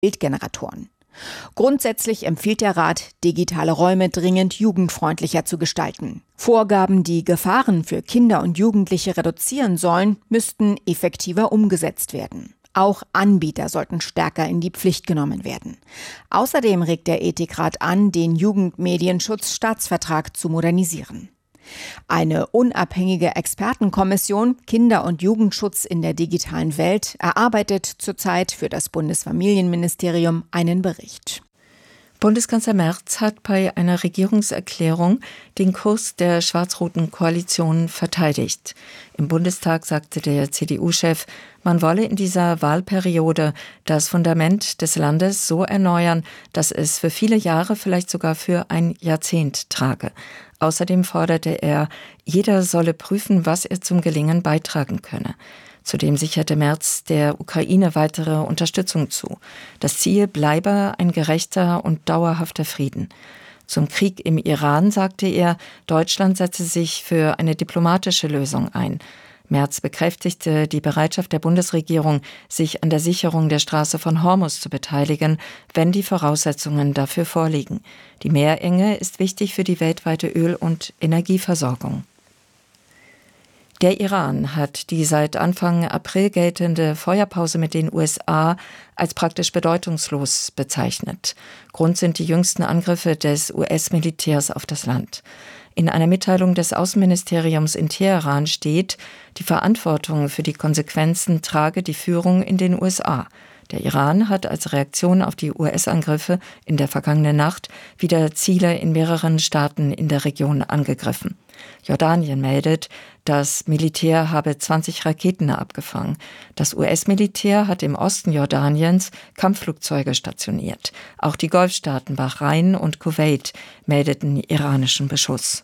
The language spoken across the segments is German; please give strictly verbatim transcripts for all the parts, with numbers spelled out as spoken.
Bildgeneratoren. Grundsätzlich empfiehlt der Rat, digitale Räume dringend jugendfreundlicher zu gestalten. Vorgaben, die Gefahren für Kinder und Jugendliche reduzieren sollen, müssten effektiver umgesetzt werden. Auch Anbieter sollten stärker in die Pflicht genommen werden. Außerdem regt der Ethikrat an, den Jugendmedienschutzstaatsvertrag zu modernisieren. Eine unabhängige Expertenkommission Kinder- und Jugendschutz in der digitalen Welt erarbeitet zurzeit für das Bundesfamilienministerium einen Bericht. Bundeskanzler Merz hat bei einer Regierungserklärung den Kurs der schwarz-roten Koalition verteidigt. Im Bundestag sagte der C D U-Chef, man wolle in dieser Wahlperiode das Fundament des Landes so erneuern, dass es für viele Jahre, vielleicht sogar für ein Jahrzehnt trage. Außerdem forderte er, jeder solle prüfen, was er zum Gelingen beitragen könne. Zudem sicherte Merz der Ukraine weitere Unterstützung zu. Das Ziel bleibe ein gerechter und dauerhafter Frieden. Zum Krieg im Iran sagte er, Deutschland setze sich für eine diplomatische Lösung ein. Merz bekräftigte die Bereitschaft der Bundesregierung, sich an der Sicherung der Straße von Hormuz zu beteiligen, wenn die Voraussetzungen dafür vorliegen. Die Meerenge ist wichtig für die weltweite Öl- und Energieversorgung. Der Iran hat die seit Anfang April geltende Feuerpause mit den U S A als praktisch bedeutungslos bezeichnet. Grund sind die jüngsten Angriffe des U S-Militärs auf das Land. In einer Mitteilung des Außenministeriums in Teheran steht, die Verantwortung für die Konsequenzen trage die Führung in den U S A. Der Iran hat als Reaktion auf die U S-Angriffe in der vergangenen Nacht wieder Ziele in mehreren Staaten in der Region angegriffen. Jordanien meldet, das Militär habe zwanzig Raketen abgefangen. Das U S-Militär hat im Osten Jordaniens Kampfflugzeuge stationiert. Auch die Golfstaaten Bahrain und Kuwait meldeten iranischen Beschuss.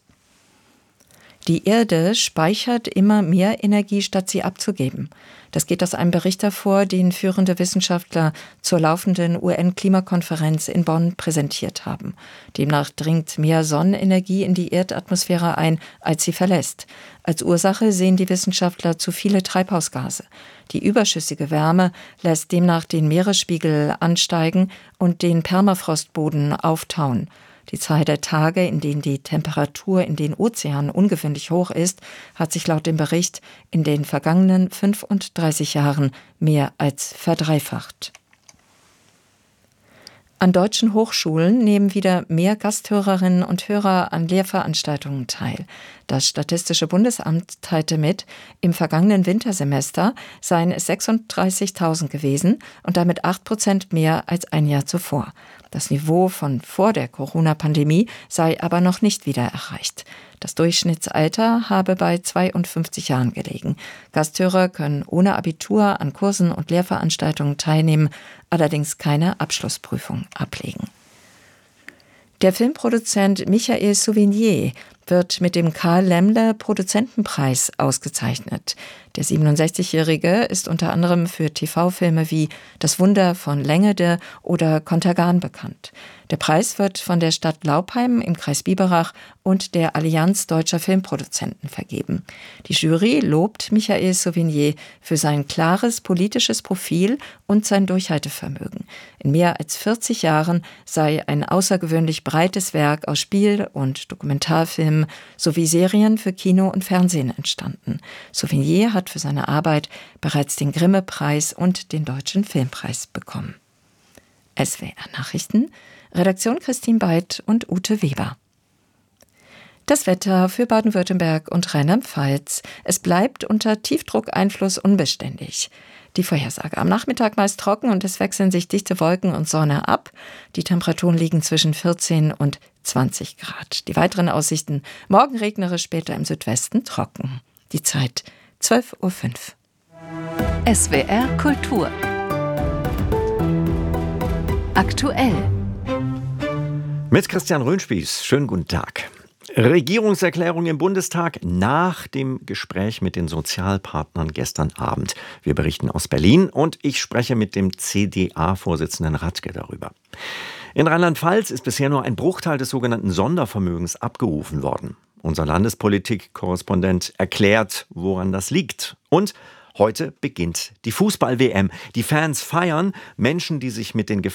Die Erde speichert immer mehr Energie, statt sie abzugeben. Das geht aus einem Bericht hervor, den führende Wissenschaftler zur laufenden U N-Klimakonferenz in Bonn präsentiert haben. Demnach dringt mehr Sonnenenergie in die Erdatmosphäre ein, als sie verlässt. Als Ursache sehen die Wissenschaftler zu viele Treibhausgase. Die überschüssige Wärme lässt demnach den Meeresspiegel ansteigen und den Permafrostboden auftauen. Die Zahl der Tage, in denen die Temperatur in den Ozeanen ungewöhnlich hoch ist, hat sich laut dem Bericht in den vergangenen fünfunddreißig Jahren mehr als verdreifacht. An deutschen Hochschulen nehmen wieder mehr Gasthörerinnen und Hörer an Lehrveranstaltungen teil. Das Statistische Bundesamt teilte mit, im vergangenen Wintersemester seien es sechsunddreißigtausend gewesen und damit acht Prozent mehr als ein Jahr zuvor. Das Niveau von vor der Corona-Pandemie sei aber noch nicht wieder erreicht. Das Durchschnittsalter habe bei zweiundfünfzig Jahren gelegen. Gasthörer können ohne Abitur an Kursen und Lehrveranstaltungen teilnehmen, allerdings keine Abschlussprüfung ablegen. Der Filmproduzent Michael Souvenier wird mit dem Karl-Laemmle-Produzentenpreis ausgezeichnet. Der siebenundsechzigjährige ist unter anderem für T V-Filme wie Das Wunder von Längede oder Contergan bekannt. Der Preis wird von der Stadt Laupheim im Kreis Biberach und der Allianz Deutscher Filmproduzenten vergeben. Die Jury lobt Michael Souvenier für sein klares politisches Profil und sein Durchhaltevermögen. In mehr als vierzig Jahren sei ein außergewöhnlich breites Werk aus Spiel- und Dokumentarfilmen sowie Serien für Kino und Fernsehen entstanden. Souvenier hat für seine Arbeit bereits den Grimme-Preis und den Deutschen Filmpreis bekommen. S W R Nachrichten, Redaktion Christine Beid und Ute Weber. Das Wetter für Baden-Württemberg und Rheinland-Pfalz. Es bleibt unter Tiefdruckeinfluss unbeständig. Die Vorhersage: Am Nachmittag meist trocken und es wechseln sich dichte Wolken und Sonne ab. Die Temperaturen liegen zwischen vierzehn und zwanzig Grad. Die weiteren Aussichten: morgen regnerisch, später im Südwesten trocken. Die Zeit zwölf Uhr fünf. S W R Kultur. Aktuell. Mit Christian Röhnspieß. Schönen guten Tag. Regierungserklärung im Bundestag nach dem Gespräch mit den Sozialpartnern gestern Abend. Wir berichten aus Berlin und ich spreche mit dem C D A-Vorsitzenden Radke darüber. In Rheinland-Pfalz ist bisher nur ein Bruchteil des sogenannten Sondervermögens abgerufen worden. Unser Landespolitik-Korrespondent erklärt, woran das liegt. Und Heute beginnt die Fußball-W M. Die Fans feiern, Menschen, die sich mit den Gefahren